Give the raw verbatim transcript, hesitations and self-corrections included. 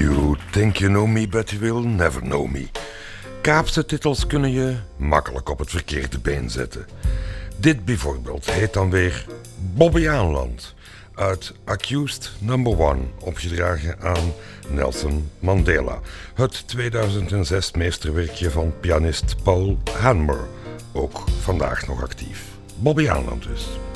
You think you know me, but you will never know me. Kaapse titels kunnen je makkelijk op het verkeerde been zetten. Dit bijvoorbeeld heet dan weer Bobbejaanland uit Accused number one, opgedragen aan Nelson Mandela. Het tweeduizend zes meesterwerkje van pianist Paul Hanmer, ook vandaag nog actief. Bobbejaanland dus.